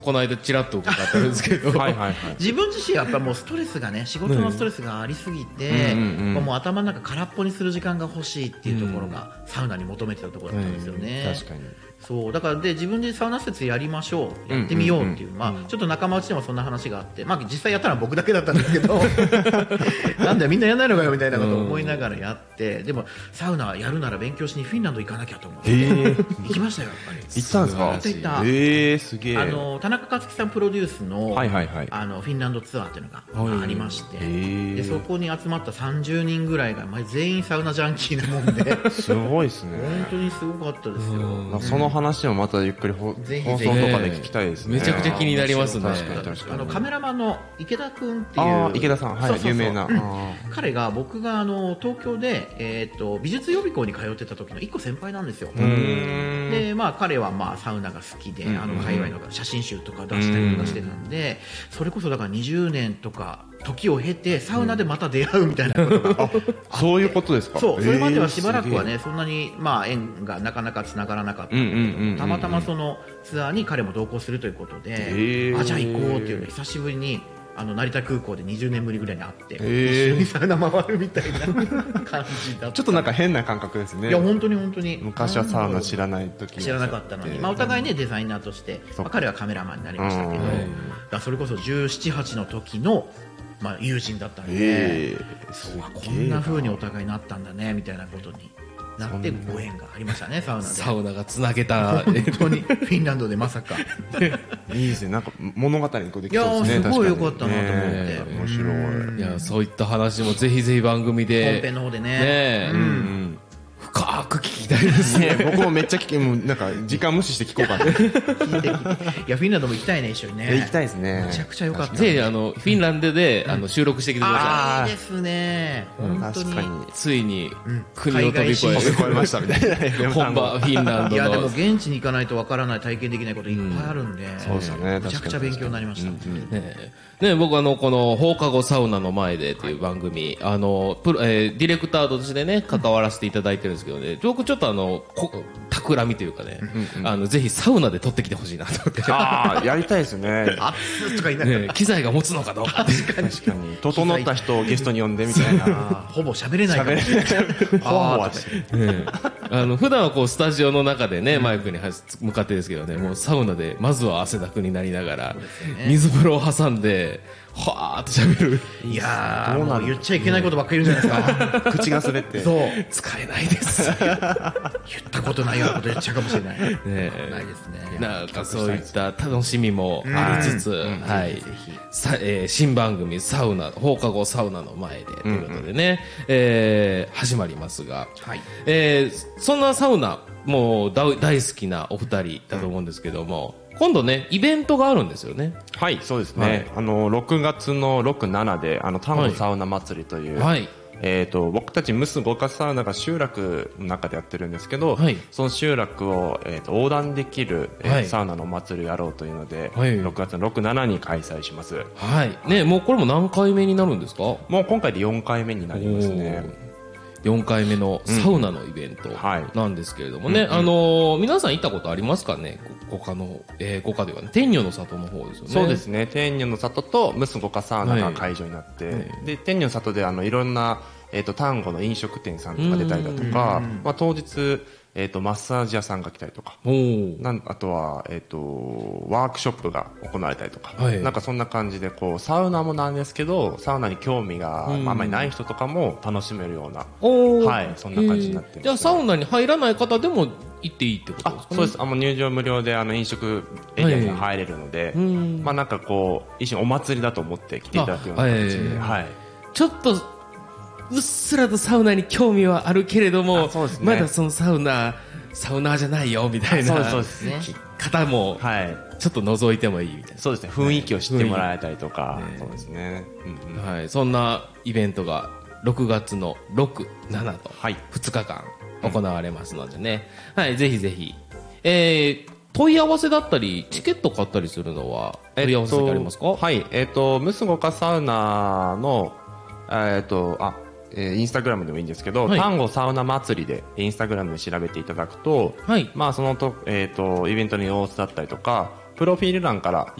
この間ちらっと伺ったんですけどはいはいはい。 自分自身やっぱもうストレスがね、仕事のストレスがありすぎて、もう頭の中空っぽにする時間が欲しいっていうところが、サウナに求めてたところだったんですよね。 確かに。 そうだからで自分でサウナ施設やりましょう、やってみようっていう、まあちょっと仲間内でもそんな話があって、まあ実際やったのは僕だけだったんですけどなんだよみんなやらないのかよみたいなことを思いながらやって、でもサウナやるなら勉強しにフィンランド行かなきゃと思って、行きましたよやっぱり。 行ったんですか？ 行ったすげえ。 田中克樹さんプロデュースの、 はいはいはい。 フィンランドツアーっていうのがありまして、でそこに集まった30人ぐらいが全員サウナジャンキーなもんですごいですね。 本当にすごかったですよ。 その話もまたゆっくり放送とかで聞きたいですね。 めちゃくちゃ気になりますね。 確かに確かに。 カメラマンの池田君っていう、 池田さん、はい、有名な。 彼が僕が東京で美術予備校に通ってた時の1個先輩なんですよ。でまあ彼はまあサウナが好きで、界隈の写真集とか出したりとかしてたんで、それこそだから20年とか時を経てサウナでまた出会うみたいなことが、 そういうことですか？ そう、それまではしばらくはね、そんなにまあ縁がなかなかつながらなかったんで、たまたまそのツアーに彼も同行するということで、じゃあ行こうっていうのを久しぶりに成田空港で20年ぶりぐらいに会って、一緒にサウナ回るみたいな感じだった。 ちょっとなんか変な感覚ですね。 いや本当に本当に昔はサウナ知らない時知らなかったのに、まあ、お互いねデザイナーとして、まあ、彼はカメラマンになりましたけど、だからそれこそ17、8の時のまあ友人だったんで、そうこんな風にお互いなったんだねみたいなことになってご縁がありましたね。サウナでサウナがつなげた本当にフィンランドでまさかいいですね。なんか物語にこうできそうですね。 いやすごい良かったなと思って、 面白い。 いやそういった話もぜひぜひ番組で本編の方でね深く聞きたいですね。 僕もめっちゃもうなんか時間無視して聞こうかな。 いやフィンランドも行きたいね一緒にね。 行きたいですね。 めちゃくちゃ良かった。 ぜひフィンランドで収録してきてください。いいですね。本当についに国を飛び越えましたみたいな。 本場フィンランドの。 いやでも現地に行かないとわからない体験できないこといっぱいあるんで、 そうですよね。 めちゃくちゃ勉強になりました。 ね、僕この放課後サウナの前でという番組、ディレクターとしてね関わらせていただいてるんですけどね、僕ちょっと企みというかね、ぜひサウナで撮ってきてほしいなと思って。 やりたいですよね。 熱とか言いながら、 機材が持つのかどうか。 確かに整った人をゲストに呼んでみたいな。 ほぼ喋れないかもしれない。 普段はこうスタジオの中でねマイクに向かってですけどね、もうサウナでまずは汗だくになりながら水風呂を挟んではーって喋る。 いやーもう言っちゃいけないことばっかり言うんじゃないですか。 口が滑って。 そう使えないです。 言ったことないようなこと言っちゃうかもしれない。ないですね。 なんかそういった楽しみもありつつ、はい、新番組サウナ放課後サウナの前でということでね、始まりますが、そんなサウナもう大好きなお二人だと思うんですけども、今度ねイベントがあるんですよね。 はい、そうですね。6月の6、7で丹後サウナ祭りという。僕たちムス五ヶサウナが集落の中でやってるんですけど、その集落を、横断できる、サウナのお祭りをやろうというので、6月の6、7に開催します。 ね、もうこれも何回目になるんですか？ もう今回で4回目になりますね。 4回目のサウナのイベントなんですけれどもね、皆さん行ったことありますかね？五ヶではね、天女の里の方ですよね。 そうですね。天女の里とムス五ヶサウナが会場になって、で天女の里でいろんな丹後の飲食店さんとか出たりだとか、まあ当日マッサージ屋さんが来たりとか、あとはワークショップが行われたりとか、なんかそんな感じでこうサウナもなんですけど、サウナに興味があんまりない人とかも楽しめるような、そんな感じになってます。 じゃあサウナに入らない方でも行っていいってことですかね？ そうです。入場無料で飲食エリアに入れるので、まあなんかこう一瞬お祭りだと思って来ていただくような形で、 ちょっとうっすらとサウナに興味はあるけれども、まだそのサウナーじゃないよみたいな方もちょっと覗いてもいいみたいな。 そうですね。雰囲気を知ってもらえたりとか、そうですね。 そんなイベントが6月の6、7と2日間行われますのでね、ぜひぜひ、問い合わせだったりチケット買ったりするのは問い合わせ先ありますか？ ムスゴカサウナのインスタグラムでもいいんですけど、丹後サウナ祭りでインスタグラムで調べていただくと、まあそのイベントの様子だったりとか、 プロフィール欄から